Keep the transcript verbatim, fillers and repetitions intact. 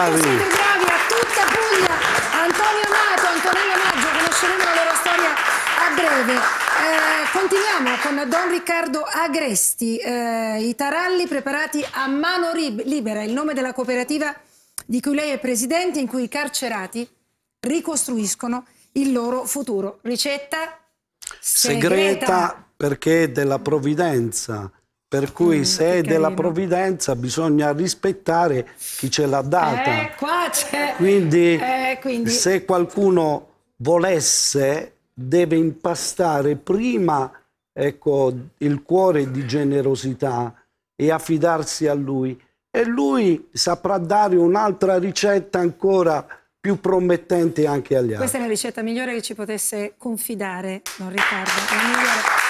bravi. Siete bravi a tutta Puglia. Antonio Amato, Antonello Maggio, conosceremo la loro storia a breve. Eh, continuiamo con Don Riccardo Agresti, eh, i taralli preparati a mano libera, il nome della cooperativa di cui lei è presidente, in cui i carcerati ricostruiscono il loro futuro. Ricetta segreta, segreta perché è della provvidenza, per cui mm, se è della provvidenza bisogna rispettare chi ce l'ha data. Eh, qua c'è. Quindi, eh, quindi se qualcuno volesse, deve impastare prima, ecco, il cuore di generosità e affidarsi a lui. E lui saprà dare un'altra ricetta ancora più promettente anche agli altri. Questa è la ricetta migliore che ci potesse confidare, Don Riccardo. La migliore.